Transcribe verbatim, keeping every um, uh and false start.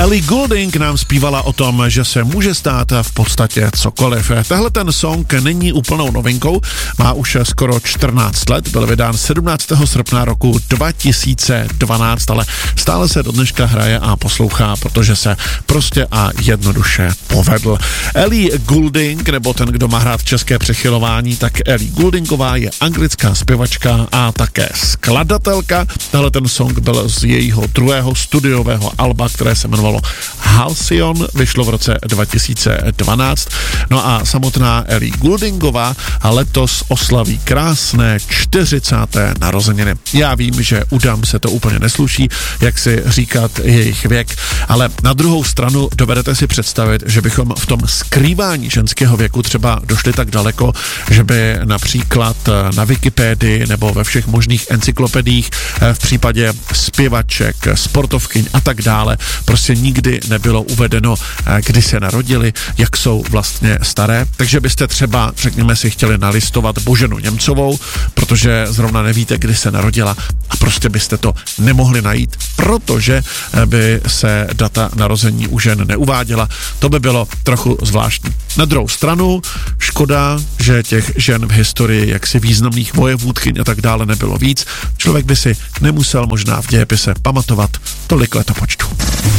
Ellie Goulding nám zpívala o tom, že se může stát v podstatě cokoliv. Tahle ten song není úplnou novinkou, má už skoro čtrnáct let, byl vydán sedmnáctého srpna roku dva tisíce dvanáct, ale stále se do dneška hraje a poslouchá, protože se prostě a jednoduše povedl. Ellie Goulding, nebo ten, kdo má hrát české přechylování, tak Ellie Gouldingová je anglická zpěvačka a také skladatelka. Tahle ten song byl z jejího druhého studiového alba, které se jmenovalo Halcyon, vyšlo v roce dva tisíce dvanáct. No a samotná Ellie Gouldingová letos oslaví krásné čtyřicáté narozeniny. Já vím, že udám se to úplně nesluší, jak si říkat jejich věk, ale na druhou stranu dovedete si představit, že bychom v tom skrývání ženského věku třeba došli tak daleko, že by například na Wikipedii nebo ve všech možných encyklopediích v případě zpěvaček, sportovkyň a tak dále prostě nikdy nebylo uvedeno, kdy se narodili, jak jsou vlastně staré. Takže byste třeba, řekněme si, chtěli nalistovat Boženu Němcovou, protože zrovna nevíte, kdy se narodila a prostě byste to nemohli najít, protože by se data narození u žen neuváděla. To by bylo trochu zvláštní. Na druhou stranu, škoda, že těch žen v historii jaksi významných vojevůdkyň a tak dále nebylo víc. Člověk by si nemusel možná v dějepise pamatovat tolik letopočtu.